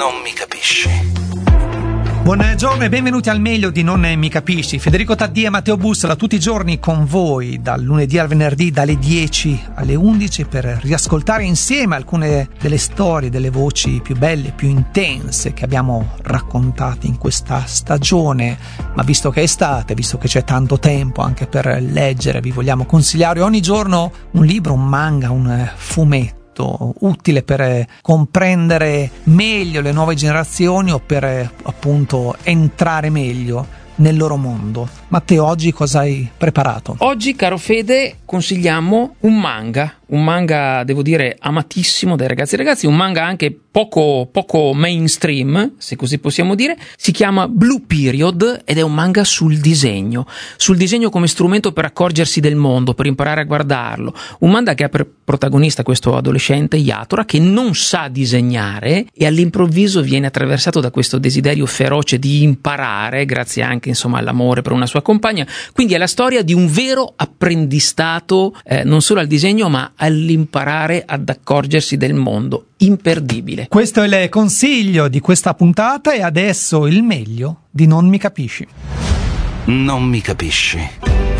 Non mi capisci. Buongiorno e benvenuti al meglio di Non mi capisci. Federico Taddia e Matteo Bussola tutti i giorni con voi, dal lunedì al venerdì, dalle 10 alle 11, per riascoltare insieme alcune delle storie, delle voci più belle, più intense che abbiamo raccontate in questa stagione. Ma visto che è estate, visto che c'è tanto tempo anche per leggere, vi vogliamo consigliare ogni giorno un libro, un manga, un fumetto utile per comprendere meglio le nuove generazioni o per appunto entrare meglio nel loro mondo. Matteo, oggi cosa hai preparato? Oggi, caro Fede, consigliamo un manga devo dire amatissimo dai ragazzi e ragazzi, un manga anche poco mainstream, se così possiamo dire. Si chiama Blue Period ed è un manga sul disegno come strumento per accorgersi del mondo, per imparare a guardarlo. Un manga che ha per protagonista questo adolescente Yatora che non sa disegnare e all'improvviso viene attraversato da questo desiderio feroce di imparare, grazie anche all'amore per una sua compagna. Quindi è la storia di un vero apprendistato non solo al disegno ma all'imparare ad accorgersi del mondo. Imperdibile. Questo è il consiglio di questa puntata e adesso il meglio di Non mi capisci. Non mi capisci.